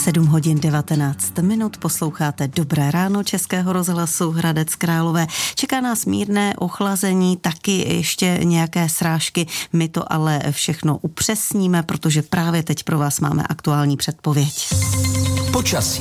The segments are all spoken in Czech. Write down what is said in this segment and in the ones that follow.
7 hodin 19 minut, posloucháte Dobré ráno Českého rozhlasu Hradec Králové. Čeká nás mírné ochlazení, taky ještě nějaké srážky. My to ale všechno upřesníme, protože právě teď pro vás máme aktuální předpověď. Počasí.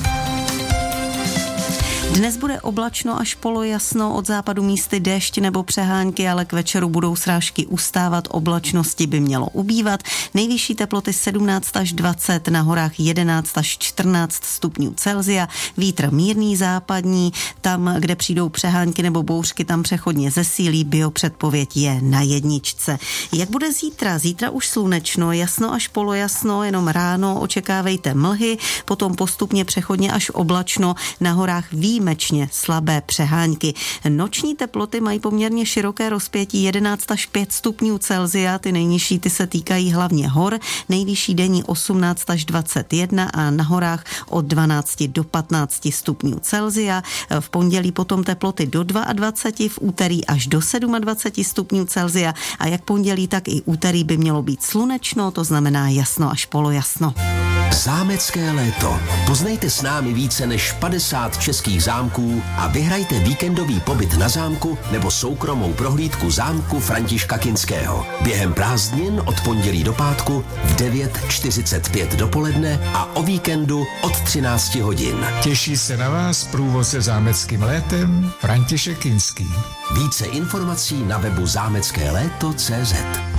Dnes bude oblačno až polojasno, od západu místy déšť nebo přehánky, ale k večeru budou srážky ustávat, oblačnosti by mělo ubývat. Nejvyšší teploty 17 až 20, na horách 11 až 14 stupňů Celsia, vítr mírný západní, tam, kde přijdou přehánky nebo bouřky, tam přechodně zesílí, biopředpověď je na 1. Jak bude zítra? Zítra už slunečno, jasno až polojasno, jenom ráno očekávejte mlhy, potom postupně přechodně až oblačno, na horách výjimečně slabé přehánky. Noční teploty mají poměrně široké rozpětí 11 až 5 stupňů Celsia, ty nejnižší ty se týkají hlavně hor, nejvyšší denní 18 až 21 a na horách od 12 do 15 stupňů Celsia. V pondělí potom teploty do 22, v úterý až do 27 stupňů Celsia a jak pondělí, tak i úterý by mělo být slunečno, to znamená jasno až polojasno. Zámecké léto. Poznejte s námi více než 50 českých zámků a vyhrajte víkendový pobyt na zámku nebo soukromou prohlídku zámku Františka Kinského. Během prázdnin od pondělí do pátku v 9:45 dopoledne a o víkendu od 13 hodin. Těší se na vás průvodce zámeckým létem František Kinský. Více informací na webu zámeckéléto.cz.